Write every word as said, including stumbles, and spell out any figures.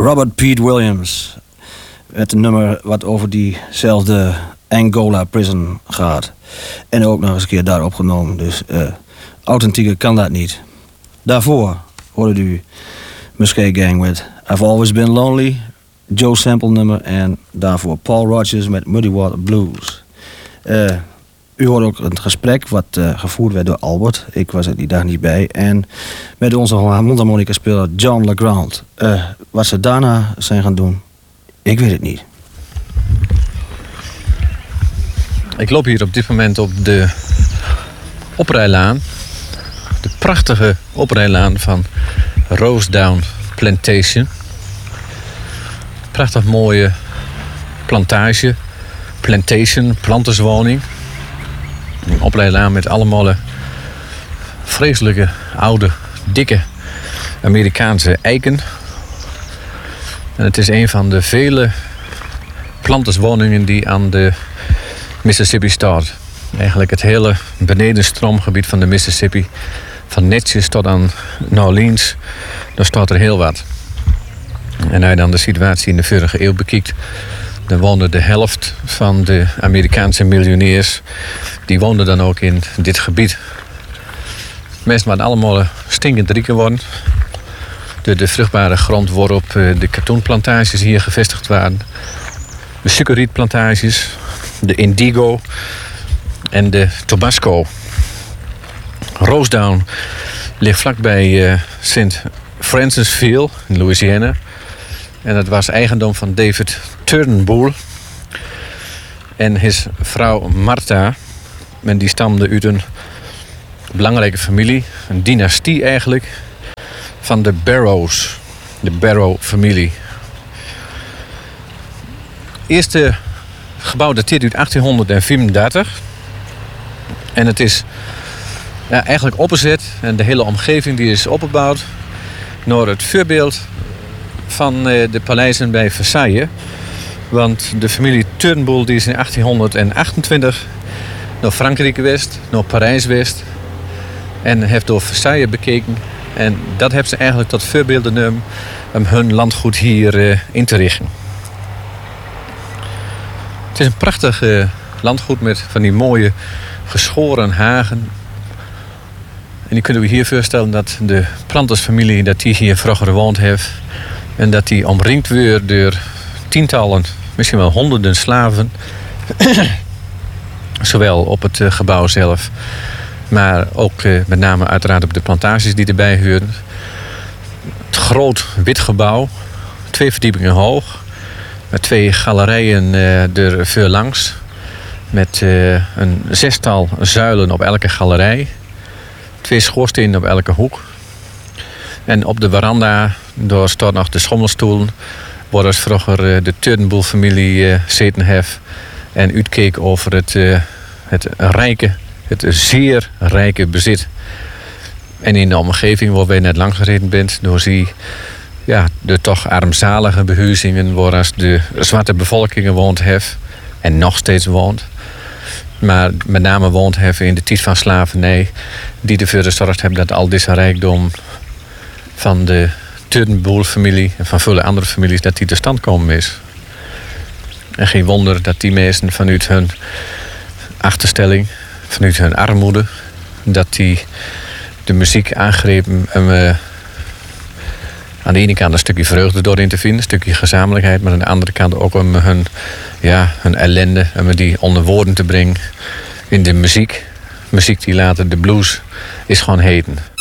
Robert Pete Williams. Met een nummer wat over diezelfde Angola prison gaat. En ook nog eens een keer daar opgenomen. Dus uh, authentieker kan dat niet. Daarvoor hoorde u Muscat Gang met I've Always Been Lonely. Joe Sample nummer. En daarvoor Paul Rodgers met Muddy Water Blues. Uh, u hoorde ook een gesprek wat uh, gevoerd werd door Albert. Ik was er die dag niet bij. En met onze mondharmonica speler John LeGrand. Uh, wat ze daarna zijn gaan doen, ik weet het niet. Ik loop hier op dit moment op de oprijlaan. De prachtige oprijlaan van Rosedown Plantation. Prachtig mooie plantage. Plantation, planterswoning. Een oprijlaan met allemaal vreselijke, oude, dikke Amerikaanse eiken. En het is een van de vele planterswoningen die aan de Mississippi staat. Eigenlijk het hele benedenstroomgebied van de Mississippi. Van Natchez tot aan New Orleans. Daar staat er heel wat. En als je dan de situatie in de vorige eeuw bekijkt, dan woonde de helft van de Amerikaanse miljonairs, die woonden dan ook in dit gebied. Mensen waren allemaal stinkend rijk geworden. De, de vruchtbare grond waarop de katoenplantages hier gevestigd waren. De suikerrietplantages, de indigo en de tabasco. Rosedown ligt vlakbij uh, Saint Francisville in Louisiana. En dat was eigendom van David Turnbull en zijn vrouw Martha. En die stamde uit een belangrijke familie, een dynastie eigenlijk, van de Barrows, de Barrow-familie. Het eerste gebouw dateert uit achttienhonderdvierendertig. En het is ja, eigenlijk opgezet en de hele omgeving die is opgebouwd naar het voorbeeld van de paleizen bij Versailles. Want de familie Turnbull die is in achttienhonderdachtentwintig naar Frankrijk geweest, naar Parijs geweest. En heeft door Versailles bekeken. En dat hebben ze eigenlijk tot voorbeeld genomen om hun landgoed hier uh, in te richten. Het is een prachtig uh, landgoed met van die mooie geschoren hagen. En die kunnen we hier voorstellen dat de plantersfamilie dat die hier vroeger gewoond heeft. En dat die omringd wordt door tientallen, misschien wel honderden slaven. Zowel op het uh, gebouw zelf, maar ook uh, met name uiteraard op de plantages die erbij huren. Het groot wit gebouw, twee verdiepingen hoog. Met twee galerijen uh, er voor langs. Met uh, een zestal zuilen op elke galerij. Twee schoorstenen op elke hoek. En op de veranda, daar staat nog de schommelstoel, waar dus vroeger uh, de Turnbull-familie uh, zeten heeft. En uitkeek over het, uh, het rijke, het zeer rijke bezit. En in de omgeving waar wij net lang gereden bent, door zie ja, de toch armzalige behuizingen waar de zwarte bevolking woont heeft en nog steeds woont. Maar met name woont heeft in de tijd van slavernij, die ervoor gezorgd hebben dat al deze rijkdom van de Turnbull-familie en van vele andere families, dat die tot stand komen is. En geen wonder dat die mensen vanuit hun achterstelling, vanuit hun armoede, dat die de muziek aangrepen om uh, aan de ene kant een stukje vreugde doorin te vinden, een stukje gezamenlijkheid, maar aan de andere kant ook om hun, ja, hun ellende, om die onder woorden te brengen in de muziek. Muziek die later de blues is gewoon heten.